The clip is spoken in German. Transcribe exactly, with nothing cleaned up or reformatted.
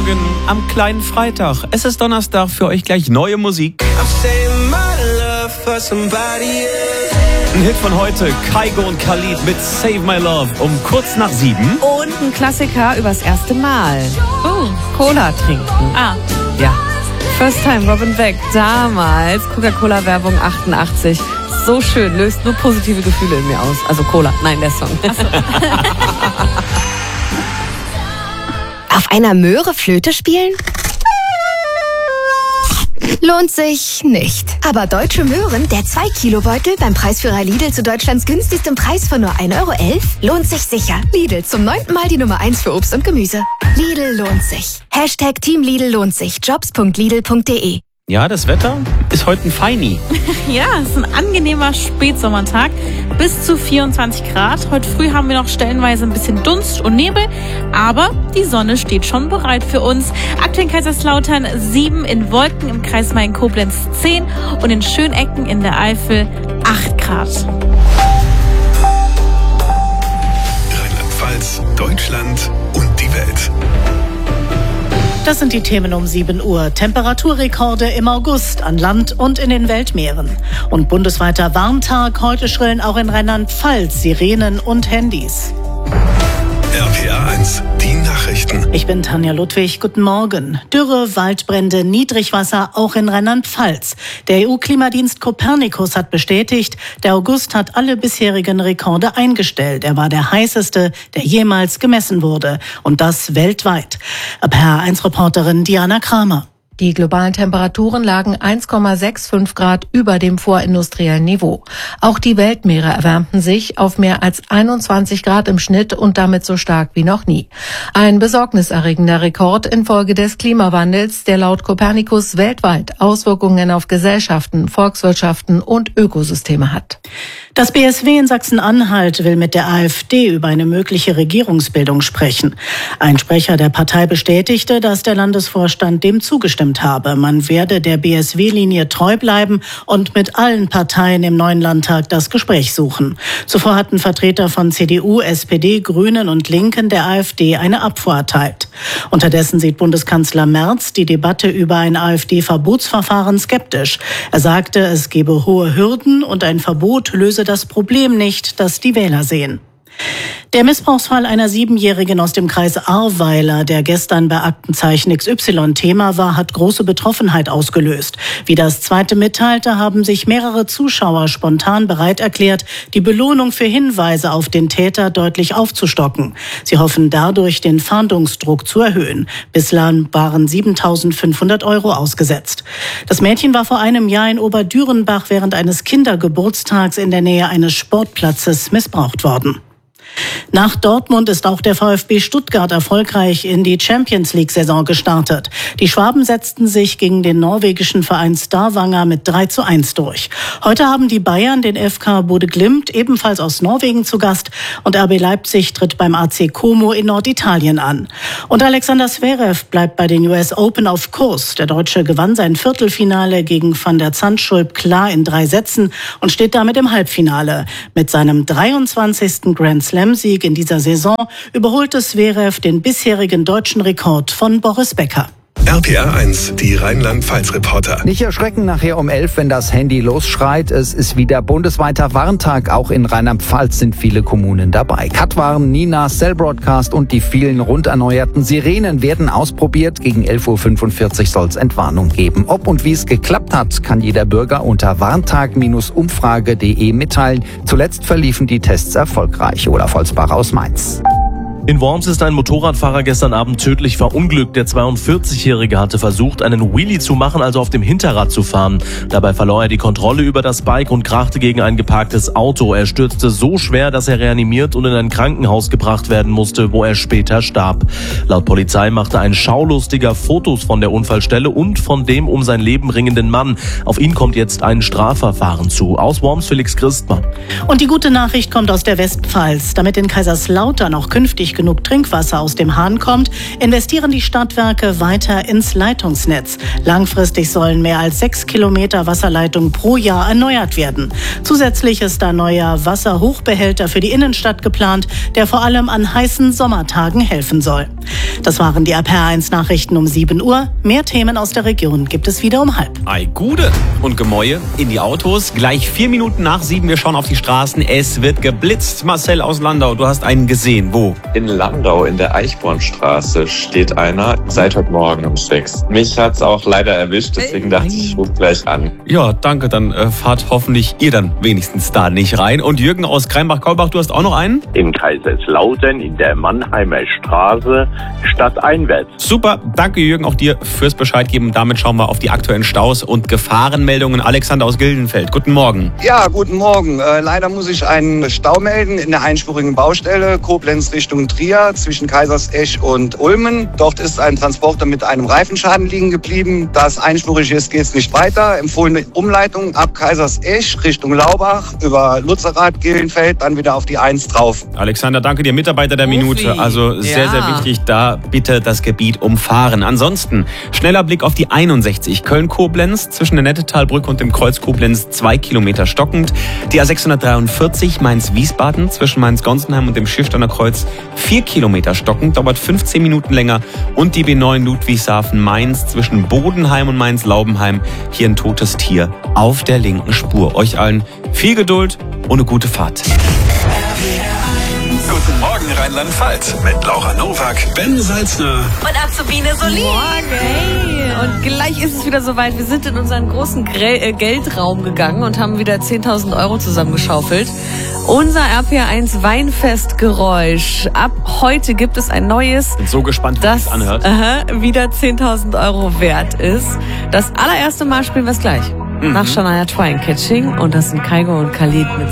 Morgen am kleinen Freitag. Es ist Donnerstag, für euch gleich neue Musik. Ein Hit von heute, Kygo und Khalid mit Save My Love um kurz nach sieben. Und ein Klassiker übers erste Mal. Oh. Cola trinken. Ah. Ja. First Time, Robin Beck. Damals, Coca-Cola-Werbung achtundachtzig. So schön, löst nur positive Gefühle in mir aus. Also Cola, nein, der Song. Auf einer Möhre Flöte spielen? Lohnt sich nicht. Aber Deutsche Möhren, der zwei Kilo Beutel beim Preisführer Lidl zu Deutschlands günstigstem Preis von nur ein Euro elf, lohnt sich sicher. Lidl, zum neunten Mal die Nummer eins für Obst und Gemüse. Lidl lohnt sich. Hashtag Team Lidl lohnt sich. jobs punkt lidl punkt de. Ja, das Wetter ist heute ein Feini. Ja, es ist ein angenehmer Spätsommertag. Bis zu vierundzwanzig Grad. Heute früh haben wir noch stellenweise ein bisschen Dunst und Nebel. Aber die Sonne steht schon bereit für uns. Aktuell in Kaiserslautern sieben, in Wolken im Kreis Main-Koblenz zehn und in Schönecken in der Eifel acht Grad. Rheinland-Pfalz, Deutschland und die Welt. Das sind die Themen um sieben Uhr. Temperaturrekorde im August an Land und in den Weltmeeren. Und bundesweiter Warntag. Heute schrillen auch in Rheinland-Pfalz Sirenen und Handys. R P R eins, die Nachrichten. Ich bin Tanja Ludwig. Guten Morgen. Dürre, Waldbrände, Niedrigwasser auch in Rheinland-Pfalz. Der E U-Klimadienst Copernicus hat bestätigt, der August hat alle bisherigen Rekorde eingestellt. Er war der heißeste, der jemals gemessen wurde. Und das weltweit. R P R eins Reporterin Diana Kramer. Die globalen Temperaturen lagen eins Komma fünfundsechzig Grad über dem vorindustriellen Niveau. Auch die Weltmeere erwärmten sich auf mehr als einundzwanzig Grad im Schnitt und damit so stark wie noch nie. Ein besorgniserregender Rekord infolge des Klimawandels, der laut Copernicus weltweit Auswirkungen auf Gesellschaften, Volkswirtschaften und Ökosysteme hat. Das B S W in Sachsen-Anhalt will mit der AfD über eine mögliche Regierungsbildung sprechen. Ein Sprecher der Partei bestätigte, dass der Landesvorstand dem zugestimmt habe. Man werde der B S W-Linie treu bleiben und mit allen Parteien im neuen Landtag das Gespräch suchen. Zuvor hatten Vertreter von C D U, S P D, Grünen und Linken der AfD eine Abfuhr erteilt. Unterdessen sieht Bundeskanzler Merz die Debatte über ein AfD-Verbotsverfahren skeptisch. Er sagte, es gebe hohe Hürden und ein Verbot löse das Problem nicht, das die Wähler sehen. Der Missbrauchsfall einer Siebenjährigen aus dem Kreis Ahrweiler, der gestern bei Aktenzeichen X Y Thema war, hat große Betroffenheit ausgelöst. Wie das Zweite mitteilte, haben sich mehrere Zuschauer spontan bereit erklärt, die Belohnung für Hinweise auf den Täter deutlich aufzustocken. Sie hoffen dadurch, den Fahndungsdruck zu erhöhen. Bislang waren siebentausendfünfhundert Euro ausgesetzt. Das Mädchen war vor einem Jahr in Oberdürenbach während eines Kindergeburtstags in der Nähe eines Sportplatzes missbraucht worden. Nach Dortmund ist auch der VfB Stuttgart erfolgreich in die Champions-League-Saison gestartet. Die Schwaben setzten sich gegen den norwegischen Verein Stavanger mit drei zu eins durch. Heute haben die Bayern den F K Bodø/Glimt ebenfalls aus Norwegen zu Gast und R B Leipzig tritt beim A C Como in Norditalien an. Und Alexander Zverev bleibt bei den U S Open auf Kurs. Der Deutsche gewann sein Viertelfinale gegen Van der Zandschulp klar in drei Sätzen und steht damit im Halbfinale. Mit seinem dreiundzwanzigsten Grand Slam Sieg in dieser Saison überholte Zverev den bisherigen deutschen Rekord von Boris Becker. R P R eins, die Rheinland-Pfalz-Reporter. Nicht erschrecken nachher um elf, wenn das Handy losschreit. Es ist wieder bundesweiter Warntag. Auch in Rheinland-Pfalz sind viele Kommunen dabei. Katwarn, Nina, Cell Broadcast und die vielen rund erneuerten Sirenen werden ausprobiert. Gegen elf Uhr fünfundvierzig soll es Entwarnung geben. Ob und wie es geklappt hat, kann jeder Bürger unter warntag Bindestrich umfrage Punkt de mitteilen. Zuletzt verliefen die Tests erfolgreich. Olaf Holzbach aus Mainz. In Worms ist ein Motorradfahrer gestern Abend tödlich verunglückt. Der zweiundvierzigjährige hatte versucht, einen Wheelie zu machen, also auf dem Hinterrad zu fahren. Dabei verlor er die Kontrolle über das Bike und krachte gegen ein geparktes Auto. Er stürzte so schwer, dass er reanimiert und in ein Krankenhaus gebracht werden musste, wo er später starb. Laut Polizei machte ein Schaulustiger Fotos von der Unfallstelle und von dem um sein Leben ringenden Mann. Auf ihn kommt jetzt ein Strafverfahren zu. Aus Worms Felix Christmann. Und die gute Nachricht kommt aus der Westpfalz. Damit in Kaiserslautern auch künftig genug Trinkwasser aus dem Hahn kommt, investieren die Stadtwerke weiter ins Leitungsnetz. Langfristig sollen mehr als sechs Kilometer Wasserleitung pro Jahr erneuert werden. Zusätzlich ist ein neuer Wasserhochbehälter für die Innenstadt geplant, der vor allem an heißen Sommertagen helfen soll. Das waren die R P R eins Nachrichten um sieben Uhr. Mehr Themen aus der Region gibt es wieder um halb. Ei, Gude und Gemäue in die Autos. Gleich vier Minuten nach sieben. Wir schauen auf die Straßen. Es wird geblitzt. Marcel aus Landau, du hast einen gesehen. Wo? In Landau in der Eichbornstraße steht einer seit heute Morgen um sechs. Mich hat's auch leider erwischt, deswegen dachte ich, ich rufe gleich an. Ja, danke. Dann äh, fahrt hoffentlich ihr dann wenigstens da nicht rein. Und Jürgen aus Kreinbach-Kaulbach, du hast auch noch einen? In Kaiserslautern in der Mannheimer Straße stadteinwärts. Super, danke Jürgen, auch dir fürs Bescheid geben. Damit schauen wir auf die aktuellen Staus und Gefahrenmeldungen. Alexander aus Gildenfeld, guten Morgen. Ja, guten Morgen. Äh, leider muss ich einen Stau melden in der einspurigen Baustelle Koblenz Richtung Trier zwischen Kaisersesch und Ulmen. Dort ist ein Transporter mit einem Reifenschaden liegen geblieben. Da es einspurig ist, geht es nicht weiter. Empfohlene Umleitung ab Kaisersesch Richtung Laubach über Lutzerath, Gildenfeld, dann wieder auf die eins drauf. Alexander, danke dir, Mitarbeiter der Minute. Also sehr, Ja. sehr wichtig, da bitte das Gebiet umfahren. Ansonsten, schneller Blick auf die einundsechzig Köln-Koblenz zwischen der Nettetalbrücke und dem Kreuz Koblenz zwei Kilometer stockend. Die A sechshundertdreiundvierzig Mainz-Wiesbaden zwischen Mainz-Gonsenheim und dem Schirsteiner Kreuz vier Kilometer stockend, dauert fünfzehn Minuten länger. Und die B neun Ludwigshafen-Mainz zwischen Bodenheim und Mainz-Laubenheim. Hier ein totes Tier auf der linken Spur. Euch allen viel Geduld und eine gute Fahrt. Guten Morgen Rheinland-Pfalz mit Laura Nowak, Ben Salzner Und Azubine Solin. Hey. Und gleich ist es wieder soweit. Wir sind in unseren großen Gre äh, Geldraum gegangen und haben wieder zehntausend Euro zusammengeschaufelt. Unser R P R eins Weinfestgeräusch. Ab heute gibt es ein neues, Bin so gespannt, wie das es anhört. aha, wieder zehntausend Euro wert ist. Das allererste Mal spielen wir es gleich. Nach Shania Twain Catching. Und das sind Kaigo und Khalid mit